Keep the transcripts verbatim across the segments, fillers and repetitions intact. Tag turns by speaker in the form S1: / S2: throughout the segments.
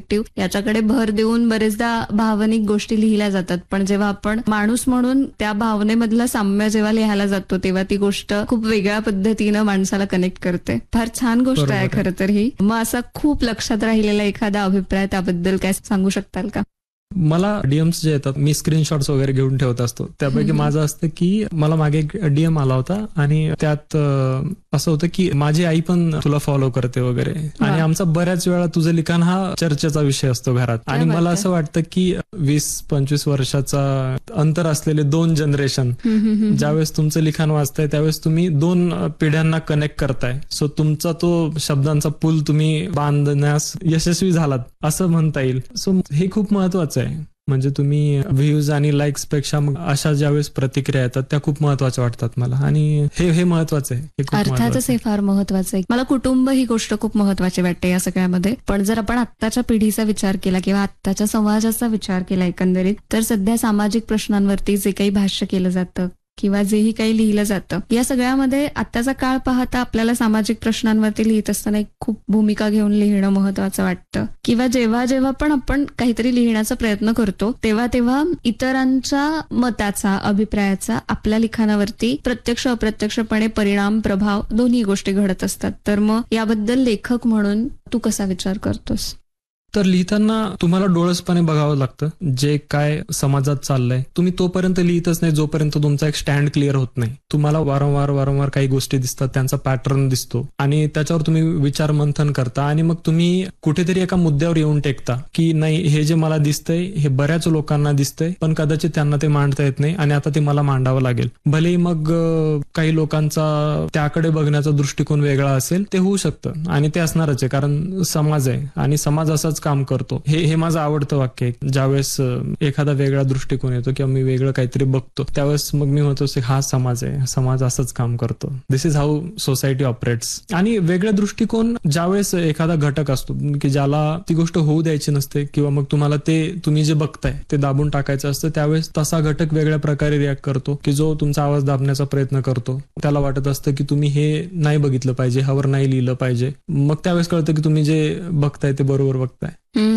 S1: Perspective याच्याकडे भर देऊन बरेचदा भावनिक गोष्टी लिहिल्या जातात, पण जेव्हा आपण माणूस म्हणून त्या भावनेमधलं साम्य जेव्हा लिहायला जातो तेव्हा ती गोष्ट खूप वेगळ्या पद्धतीनं माणसाला कनेक्ट करते. फार छान गोष्ट आहे खरं तर ही. मग असा खूप लक्षात राहिलेला एखादा अभिप्राय त्याबद्दल काय सांगू शकताल का?
S2: मला डीएम्स जे येतात मी स्क्रीनशॉट्स वगैरे घेऊन ठेवत असतो. त्यापैकी माझं असतं की मला मागे एक डीएम आला होता आणि त्यात असं होतं की माझी आई पण तुला फॉलो करते वगैरे, आणि आमचा बऱ्याच वेळा तुझं लिखाण हा चर्चेचा विषय असतो घरात. आणि मला असं वाटतं की वीस पंचवीस वर्षाचा अंतर असलेले दोन जनरेशन ज्यावेळेस तुमचं लिखाण वाचताय त्यावेळेस तुम्ही दोन पिढ्यांना कनेक्ट करताय. सो तुमचा तो शब्दांचा पूल तुम्ही बांधण्यास यशस्वी झालात असं म्हणता येईल. सो हे खूप महत्वाचं आहे. म्हणजे तुम्ही व्ह्यूज आणि लाईक्स पेक्षा मग अशा ज्यावेळेस प्रतिक्रिया येतात त्या खूप महत्वाच्या वाटतात मला, आणि हे हे महत्वाचं आहे.
S1: अर्थातच हे फार महत्वाचं आहे. मला कुटुंब ही गोष्ट खूप महत्वाची वाटते या सगळ्यामध्ये. पण जर आपण आत्ताच्या पिढीचा विचार केला किंवा आत्ताच्या समाजाचा विचार केला एकंदरीत, तर सध्या सामाजिक प्रश्नांवरती जे काही भाष्य केलं जातं किंवा जेही काही लिहिलं जातं या सगळ्यामध्ये आत्ताचा काळ पाहता आपल्याला सामाजिक प्रश्नांवरती लिहित असताना एक खूप भूमिका घेऊन लिहिणं महत्वाचं वाटतं. किंवा जेव्हा जेव्हा पण आपण काहीतरी लिहिण्याचा प्रयत्न करतो तेव्हा तेव्हा इतरांच्या मताचा, अभिप्रायाचा आपल्या लिखाणावरती प्रत्यक्ष अप्रत्यक्षपणे परिणाम, प्रभाव दोन्ही गोष्टी घडत असतात. तर मग याबद्दल लेखक म्हणून तू कसा विचार करतोस?
S2: तर लिहिताना तुम्हाला डोळसपणे बघावं लागतं जे काय समाजात चाललंय. तुम्ही तोपर्यंत लिहितच नाही जोपर्यंत तुमचा एक स्टँड क्लिअर होत नाही. तुम्हाला वारंवार वारंवार काही गोष्टी दिसतात, त्यांचा पॅटर्न दिसतो आणि त्याच्यावर तुम्ही विचार मंथन करता आणि मग तुम्ही कुठेतरी एका मुद्द्यावर येऊन टेकता की नाही, हे जे मला दिसतंय हे बऱ्याच लोकांना दिसतंय, पण कदाचित त्यांना ते मांडता येत नाही आणि आता ते मला मांडावं लागेल. भलेही मग काही लोकांचा त्याकडे बघण्याचा दृष्टिकोन वेगळा असेल, ते होऊ शकतं आणि ते असणारच आहे, कारण समाज आहे आणि समाज असाच काम करतो. हे हे माझं आवडतं वाक्य आहे. ज्यावेळेस एखादा वेगळा दृष्टिकोन येतो किंवा मी वेगळं काहीतरी बघतो त्यावेळेस मग मी म्हणतो हा समाज आहे, समाज असंच काम करतो. दिस इज हाऊ सोसायटी ऑपरेट्स. आणि वेगळा दृष्टिकोन ज्यावेळेस एखादा घटक असतो की ज्याला ती गोष्ट होऊ द्यायची नसते किंवा मग तुम्हाला ते तुम्ही जे बघताय ते दाबून टाकायचं असतं, त्यावेळेस तसा घटक वेगळ्या प्रकारे रिॲक्ट करतो की जो तुमचा आवाज दाबण्याचा प्रयत्न करतो. त्याला वाटत असतं की तुम्ही हे नाही बघितलं पाहिजे, ह्यावर नाही लिहिलं पाहिजे. मग त्यावेळेस कळतं की तुम्ही जे बघताय ते बरोबर बघताय.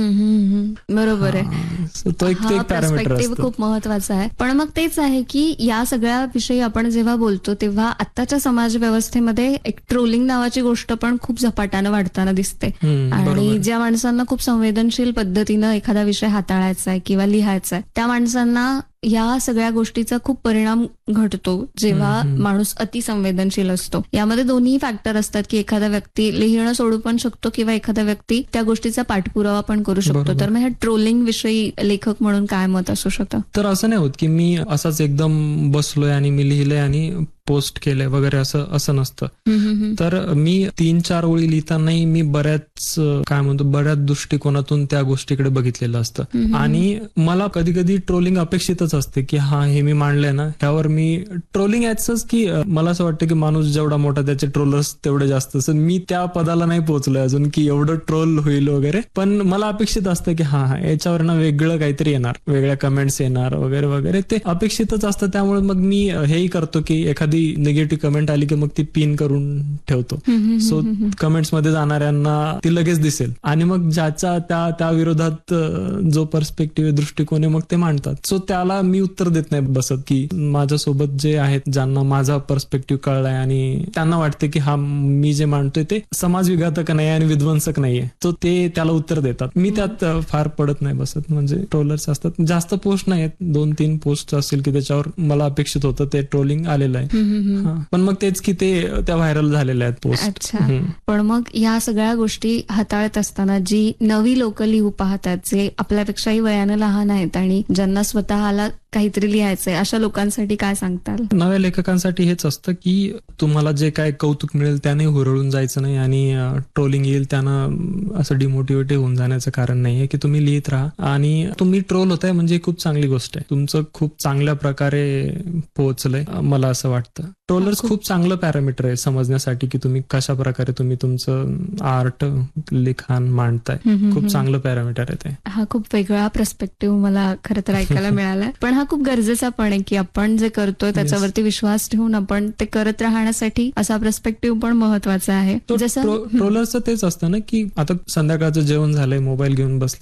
S1: बरोबर आहे.
S2: तो एक
S1: पर्स्पेक्टिव्ह खूप महत्वाचा आहे. पण मग तेच आहे की या सगळ्या विषयी आपण जेव्हा बोलतो तेव्हा आत्ताच्या समाज व्यवस्थेमध्ये एक ट्रोलिंग नावाची गोष्ट पण खूप झपाट्यानं वाढताना दिसते. आणि ज्या माणसांना खूप संवेदनशील पद्धतीनं एखादा विषय हाताळायचा आहे किंवा लिहायचा आहे त्या माणसांना या सगळ्या गोष्टीचा खूप परिणाम घडतो जेव्हा माणूस अतिसंवेदनशील असतो. यामध्ये दोन्ही फॅक्टर असतात की एखादा व्यक्ती लिहिणं सोडू पण शकतो किंवा एखादा व्यक्ती त्या गोष्टीचा पाठपुरावा पण करू शकतो. तर मग ह्या ट्रोलिंग विषयी लेखक म्हणून काय मत असू शकतं?
S2: तर असं नाही होत की मी असाच एकदम बसलोय आणि मी लिहिलंय आणि पोस्ट केलंय वगैरे, असं असं नसतं. तर मी तीन चार ओळी लिहितानाही मी बऱ्याच काय म्हणतो बऱ्याच दृष्टिकोनातून त्या गोष्टीकडे बघितलेलं असतं. आणि मला कधी कधी ट्रोलिंग अपेक्षितच असते की हा हे मी मांडलंय ना, त्यावर मी ट्रोलिंग याच की मला असं वाटतं की माणूस जेवढा मोठा त्याचे ट्रोलर्स तेवढे जास्त असं. मी त्या पदाला नाही पोहोचलोय अजून की एवढं ट्रोल होईल वगैरे, पण मला अपेक्षित असतं की हा हा याच्यावर ना वेगळं काहीतरी येणार, वेगळ्या कमेंट्स येणार वगैरे वगैरे, ते अपेक्षितच असतं. त्यामुळे मग मी हेही करतो की एखादी निगेटिव्ह कमेंट आली की मग ती पिन करून ठेवतो. सो कमेंट्स मध्ये जाणाऱ्यांना ती लगेच दिसेल आणि मग ज्याचा त्या त्या विरोधात जो पर्स्पेक्टिव्ह दृष्टिकोन आहे मग ते मांडतात. सो त्याला मी उत्तर देत नाही बसत की माझ्यासोबत जे आहेत ज्यांना माझा पर्स्पेक्टिव्ह कळलाय आणि त्यांना वाटते की हा मी जे मांडतोय ते समाजविघातक नाही आणि विध्वंसक नाहीये, तो ते त्याला उत्तर देतात. मी त्यात फार पडत नाही बसत. म्हणजे ट्रोलर्स असतात, जास्त पोस्ट नाही आहेत, दोन तीन पोस्ट असतील की त्याच्यावर मला अपेक्षित होतं ते ट्रोलिंग आलेलं आहे. पण मग तेच की ते त्या व्हायरल झालेल्या आहेत पोस्ट.
S1: अच्छा. पण मग या सगळ्या गोष्टी हाताळत असताना जी नवी लोक लिहू पाहतात, जे आपल्यापेक्षाही वयानं लहान आहेत आणि ज्यांना स्वतःला काहीतरी लिहायचंय, अशा लोकांसाठी काय सांगताल?
S2: नव्या लेखकांसाठी हेच असतं की तुम्हाला जे काय कौतुक मिळेल त्याने हुरळून जायचं नाही आणि ट्रोलिंग येईल त्यानं असं डिमोटिवेट होऊन जाण्याचं कारण नाहीये की तुम्ही लिहित राहा. आणि तुम्ही ट्रोल होताय म्हणजे खूप चांगली गोष्ट आहे, तुमचं खूप चांगल्या प्रकारे पोहोचलंय मला असं वाटतं. ट्रोलर्स खूप चांगलं पॅरामीटर आहे समजण्यासाठी की तुम्ही कशा प्रकारे तुम्ही तुमचं आर्ट लिखाण मांडताय. खूप चांगलं पॅरामीटर आहे ते.
S1: हा खूप वेगळा पर्स्पेक्टिव्ह मला खरं तर ऐकायला मिळाला. पण हा खूप गरजेचा पण आहे की आपण जे करतोय त्याच्यावरती विश्वास ठेवून आपण ते करत राहण्यासाठी असा पर्स्पेक्टिव्ह पण महत्वाचा आहे.
S2: जसं ट्रोलर्सचं तेच असतं ना की आता संध्याकाळचं जेवण झालंय, मोबाईल घेऊन बसले